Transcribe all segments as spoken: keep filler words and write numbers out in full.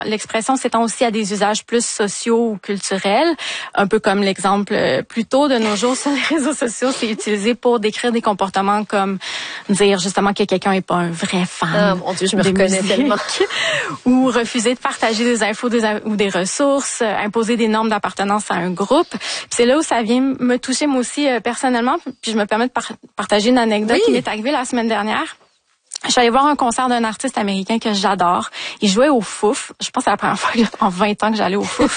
L'expression s'étend aussi à des usages plus sociaux ou culturels, un peu comme l'exemple euh, plus tôt de nos jours sur les réseaux sociaux, c'est utilisé pour décrire des comportements comme dire justement que quelqu'un est pas un vrai fan. Ah mon Dieu, je me de reconnais musique, tellement. ou refuser de partager des infos des, ou des ressources, euh, imposer des normes d'appartenance à un groupe. Puis c'est là où ça vient me toucher moi aussi euh, personnellement, puis je me permets de par- partager une anecdote oui. qui m'est arrivée la semaine dernière. Je suis allée voir un concert d'un artiste américain que j'adore. Il jouait au Fouf. Je pense que c'est la première fois en vingt ans que j'allais au Fouf.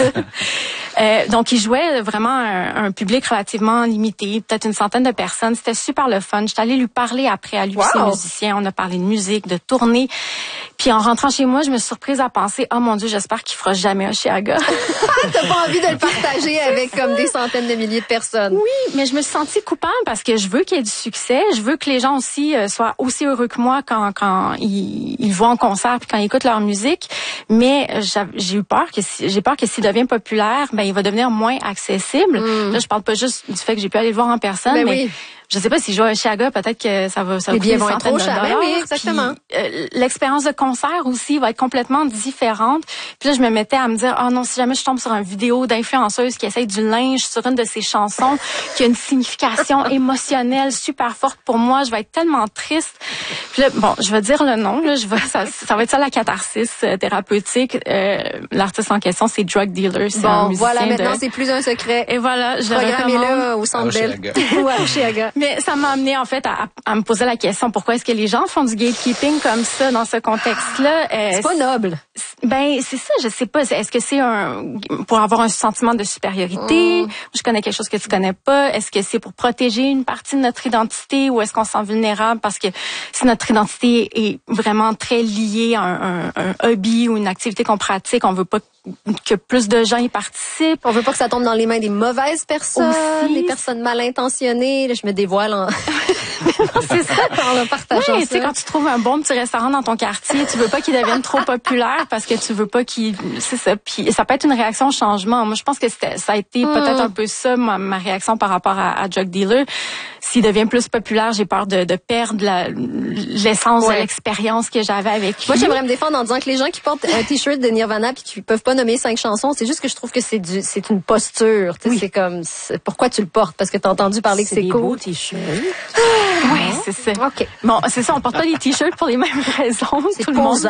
euh, donc, il jouait vraiment un, un public relativement limité, peut-être une centaine de personnes. C'était super le fun. J'étais allée lui parler après à lui, wow. ses musiciens. On a parlé de musique, de tournée. Puis en rentrant chez moi, je me suis surprise à penser, oh mon Dieu, j'espère qu'il fera jamais un Chiaga. T'as pas envie de le partager avec comme des centaines de milliers de personnes. Oui, mais je me suis sentie coupable parce que je veux qu'il y ait du succès. Je veux que les gens aussi euh, soient aussi heureux que moi quand, quand ils, ils voient en concert puis quand ils écoutent leur musique. Mais j'ai eu peur que si, j'ai peur que s'il devient populaire, ben il va devenir moins accessible. Mm. Là, je parle pas juste du fait que j'ai pu aller le voir en personne, ben mais oui. je sais pas si je joue à Chiaga, peut-être que ça va ça va coûter des centaines de dollars. Oui, exactement. Puis, euh, l'expérience de concert aussi va être complètement différente. Puis là, je me mettais à me dire, oh non, si jamais je tombe sur une vidéo d'influenceuse qui essaye du linge sur une de ses chansons, qui a une signification émotionnelle super forte pour moi, je vais être tellement triste. Puis là, bon, je vais dire le nom, là, je vais, ça, ça va être ça la catharsis euh, thérapeutique. Euh, l'artiste en question, c'est Drug Dealer. C'est bon, un musicien voilà, maintenant, de... c'est plus un secret. Et voilà, je le Programmez-le au Centre Bell. Ouais, au Chiaga. Mais ça m'a amené en fait à, à me poser la question, pourquoi est-ce que les gens font du gatekeeping comme ça dans ce contexte-là? Euh, c'est pas noble. Ben c'est ça, je sais pas. Est-ce que c'est un pour avoir un sentiment de supériorité? Mm. Je connais quelque chose que tu connais pas. Est-ce que c'est pour protéger une partie de notre identité ou est-ce qu'on se sent vulnérable parce que si notre identité est vraiment très liée à un, un, un hobby ou une activité qu'on pratique, on veut pas que plus de gens y participent. On veut pas que ça tombe dans les mains des mauvaises personnes, aussi. des personnes mal intentionnées. Là, je me dévoile en... c'est ça. En le partageant oui, ça. Tu sais, quand tu trouves un bon petit restaurant dans ton quartier, tu veux pas qu'il devienne trop populaire parce que tu veux pas qu'il... C'est ça. Puis ça peut être une réaction au changement. Moi, je pense que c'était, ça a été mm. peut-être un peu ça, ma, ma réaction par rapport à, à Drug Dealer. S'il devient plus populaire, j'ai peur de, de perdre la, l'essence ouais. de l'expérience que j'avais avec lui. Moi, j'aimerais me défendre en disant que les gens qui portent un t-shirt de Nirvana puis qui peuvent pas nommer cinq chansons, c'est juste que je trouve que c'est du, c'est une posture. Oui. C'est comme, c'est, pourquoi tu le portes? Parce que t'as entendu parler c'est que c'est des cool. Beaux t-shirts. Oui, c'est ça. Ok. Bon, c'est ça. On porte pas les t-shirts pour les mêmes raisons. C'est tout le monde.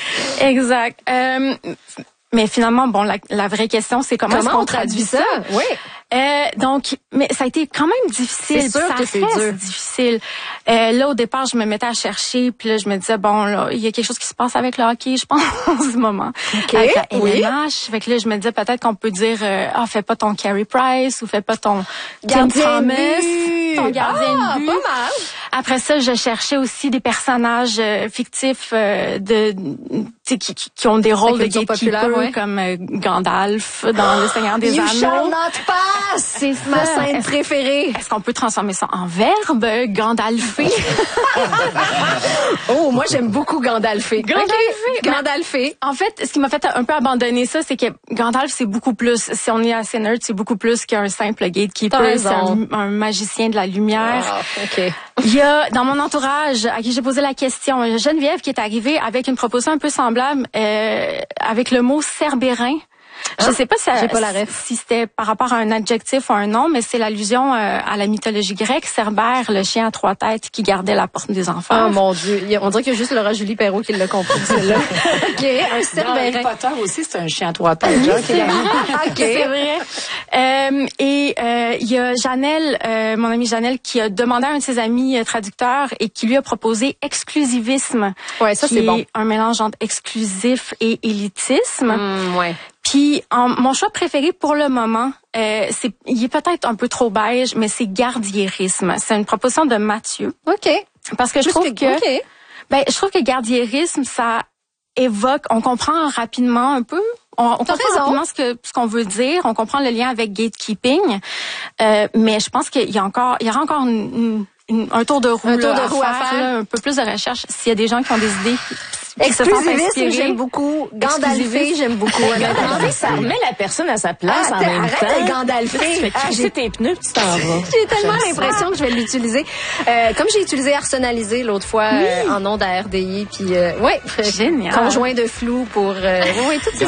Exact. Euh, mais finalement, bon, la, la vraie question, c'est comment, comment est-ce qu'on on traduit ça? ça? Oui. Euh, donc, mais ça a été quand même difficile. C'est sûr ça que c'est reste dur. difficile. Euh, là, au départ, je me mettais à chercher, puis là, je me disais, bon, là, il y a quelque chose qui se passe avec le hockey, je pense, en ce moment. Okay. Avec la L N H. Oui. Fait que là, je me disais, peut-être qu'on peut dire, euh, ah, fais pas ton Carey Price, ou fais pas ton gardien Tim de Thomas, but. ton gardien ah, de but. Pas mal. Après ça, je cherchais aussi des personnages euh, fictifs euh, de qui, qui, qui ont des rôles de gatekeeper, ouais. comme euh, Gandalf dans Le Seigneur des you Anneaux. You shall not pass! C'est ma scène est-ce, préférée. Est-ce qu'on peut transformer ça en verbe, Gandalfé? Oh, moi j'aime beaucoup Gandalfé. Gandalfé. Okay. Gandalfé. En fait, ce qui m'a fait un peu abandonner ça, c'est que Gandalf, c'est beaucoup plus, si on est assez nerd, c'est beaucoup plus qu'un simple gatekeeper. C'est un, un magicien de la lumière. Ah, ok. Il y a, dans mon entourage, à qui j'ai posé la question, Geneviève qui est arrivée avec une proposition un peu semblable, euh, avec le mot cerbérin. Je ne sais pas, si, pas la si c'était par rapport à un adjectif ou un nom, mais c'est l'allusion euh, à la mythologie grecque, Cerbère, le chien à trois têtes qui gardait la porte des enfers. Oh mon Dieu, on dirait qu'il y a juste Laura Julie Perrault qui l'a compris, celle-là. OK, un Cerbérin. Harry Potter aussi, c'est un chien à trois têtes. Genre, c'est vrai. OK, c'est vrai. Euh, et euh, il y a Janelle, euh, mon amie Janelle, qui a demandé à un de ses amis euh, traducteurs et qui lui a proposé exclusivisme. Ouais, ça qui c'est est bon. Un mélange entre exclusif et élitisme. Mm, ouais. Puis en, mon choix préféré pour le moment, euh, c'est, il est peut-être un peu trop beige, mais c'est gardiérisme. C'est une proposition de Mathieu. Ok. Parce que je trouve que, okay. ben je trouve que gardiérisme, ça évoque, on comprend rapidement un peu. On, on comprend raison. rapidement ce que ce qu'on veut dire. On comprend le lien avec gatekeeping, euh, mais je pense qu'il y a encore, il y aura encore une, une, une, un tour de roue, un tour là, de roue à faire, à faire. Là, un peu plus de recherche. S'il y a des gens qui ont des idées. Exclusiviste, j'aime beaucoup. Gandalfé, j'aime beaucoup. Gandalfé, ça remet la personne à sa place ah, en même arrête temps. de Gandalfé. Tu fais crisser tes pneus puis tu t'en vas. J'ai tellement l'impression que je vais l'utiliser. Euh, comme j'ai utilisé Arsenalisé l'autre fois oui. euh, en ondes à R D I, puis euh, ouais, génial. Conjoint de flou pour euh, oui, toutes ces